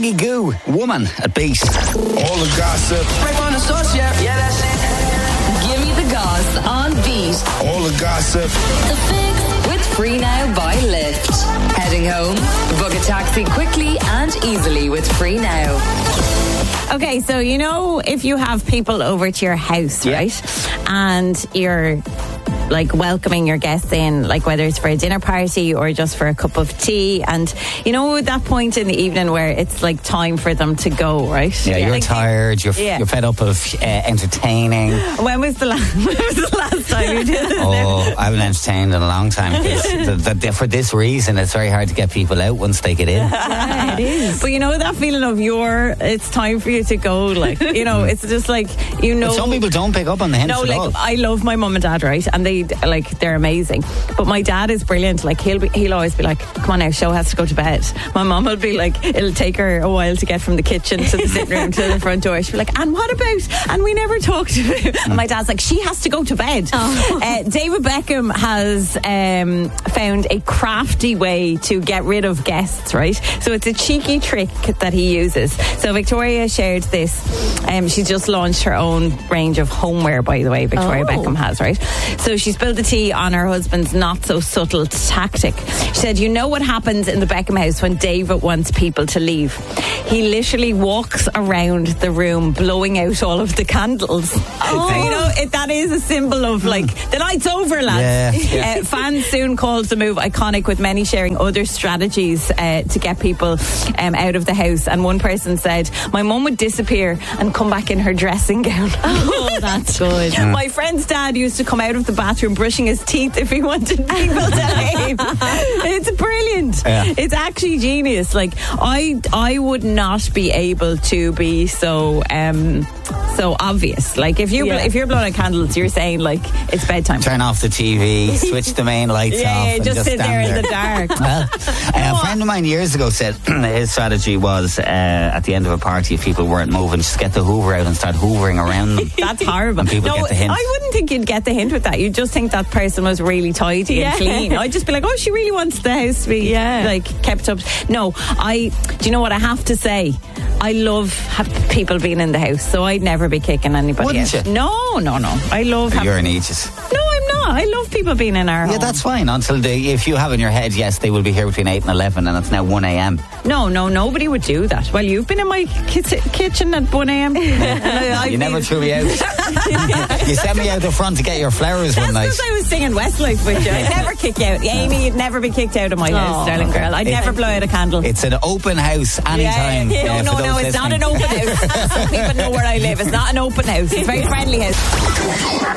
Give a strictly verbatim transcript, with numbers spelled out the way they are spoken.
Peggy Goo, Woman at Beat. All the gossip. Right on the source, yeah, yeah, that's it. Give me the goss on Beat. All the gossip. The Fix with Free Now by Lyft. Heading home? Book a taxi quickly and easily with Free Now. Okay, so you know if you have people over to your house, Yeah. right? And you're like welcoming your guests in, like whether it's for a dinner party or just for a cup of tea, and you know that point in the evening where it's like time for them to go, right? Yeah, you're Like, tired, you're, yeah. you're fed up of uh, entertaining. When was the last? When was the last time you did this? Oh, I haven't entertained in a long time. 'Cause the, the, for this reason, it's very hard to get people out once they get in. Yeah, it is. But you know that feeling of your, it's time for you to go. Like you know, it's just like you know. But some people don't pick up on the hints No, at like all. I love my mum and dad, right? And they like they're amazing. But my dad is brilliant. Like he'll be, he'll always be like, "Come on now, Show has to go to bed." My mum will be like, it'll take her a while to get from the kitchen to the sitting room to the front door. She'll be like, "And what about?" And we never talked about it. And my dad's like, "She has to go to bed." Oh. Uh, David Beckham has um, found a crafty way to get rid of guests, right? So it's a cheeky trick that he uses. So Victoria shared this. Um, she's just launched her own range of homeware, by the way, Victoria Oh. Beckham has, right? So she spilled the tea on her husband's not so subtle tactic. She said, "You know what happens in the Beckham house when David wants people to leave? He literally walks around the room blowing out all of the candles." Oh. So, you know, it, that is a symbol of like, the night's over, lads. Yeah, yeah. Uh, fans soon called the move iconic, with many sharing other strategies uh, to get people um, out of the house. And one person said, "My mum would disappear and come back in her dressing gown." Oh, that's good. My friend's dad used to come out of the bathroom brushing his teeth if he wanted people to leave. It's brilliant. Yeah. It's actually genius. Like I, I would not be able to be so, um, so obvious. Like if you, Yeah. if you're blowing out candles, you're saying like it's bedtime. Turn off the T V, switch the main lights Yeah, off, yeah, and just just sit stand there in the dark. Well, uh, a friend of mine years ago said his strategy was uh, at the end of a party, if people weren't moving, just get the Hoover out and start hoovering around them. That's horrible. And people no, get the hint. I wouldn't think you'd get the hint with that. You'd just think that person was really tidy Yeah. and clean. I'd just be like, oh, she really wants the house to be Yeah. like kept up. No, I. Do you know what I have to say? I love ha- people being in the house, so I'd never be kicking anybody Wouldn't out. you? No, no, no. I love. You're having- an aegis. No, I'm not. I love people being in our Yeah, home. that's fine. Until they, if you have in your head, yes, they will be here between eight and eleven, and it's now one a.m. No, no, nobody would do that. Well, you've been in my ki- kitchen at one a.m. You never threw me out. You sent me out the front to get your flowers That's one night. because I was singing Westlife with you. I'd never kick you out. Amy, you'd never be kicked out of my house, Oh, darling girl. I'd It- never blow out a candle. It's an open house anytime. Yeah, uh, no, for no, no, those it's not listening. an open house. Some people know where I live. It's not an open house. It's a very friendly house.